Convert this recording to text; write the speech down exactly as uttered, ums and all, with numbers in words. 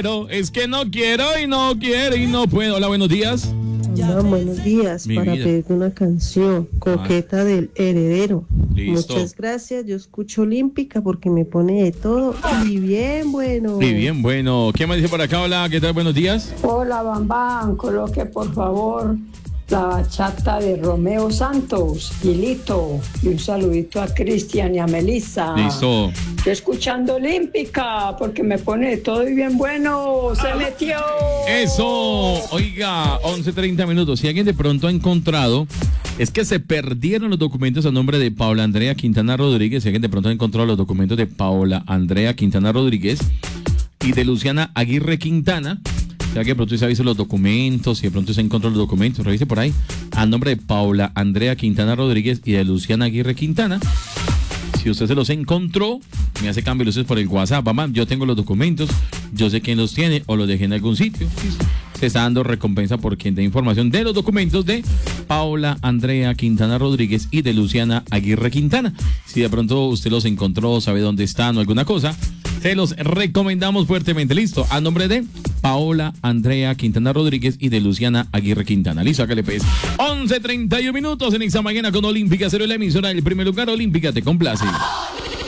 quiero, es que no quiero y no quiero y no puedo. Hola, buenos días. Hola, buenos días. Mi para vida. pedirte una canción, Coqueta ah. del Heredero. Listo. Muchas gracias. Yo escucho Olímpica porque me pone de todo y bien bueno. Y bien bueno. ¿Qué más dice por acá? Hola, ¿qué tal? Buenos días. Hola, Bambán. Coloque por favor la bachata de Romeo Santos y listo. Y un saludito a Cristian y a Melissa. Listo. Estoy escuchando Olímpica porque me pone de todo y bien bueno. ¡Se metió! Eso. Oiga, once treinta minutos. Si alguien de pronto ha encontrado, es que se perdieron los documentos a nombre de Paula Andrea Quintana Rodríguez. Si alguien de pronto ha encontrado los documentos de Paula Andrea Quintana Rodríguez y de Luciana Aguirre Quintana, ya que de pronto se ha visto los documentos, si de pronto se encontró los documentos, revise por ahí, a nombre de Paula Andrea Quintana Rodríguez y de Luciana Aguirre Quintana. Si usted se los encontró, me hace cambio de luces por el WhatsApp. Mamá, yo tengo los documentos, yo sé quién los tiene o los dejé en algún sitio. Se está dando recompensa por quien dé información de los documentos de Paula Andrea Quintana Rodríguez y de Luciana Aguirre Quintana. Si de pronto usted los encontró, sabe dónde están o alguna cosa, se los recomendamos fuertemente. Listo, a nombre de Paola Andrea Quintana Rodríguez y de Luciana Aguirre Quintana. Listo, acá le pues. once treinta y uno minutos en esta mañana con Olímpica Cero, la emisora del primer lugar. Olímpica te complace.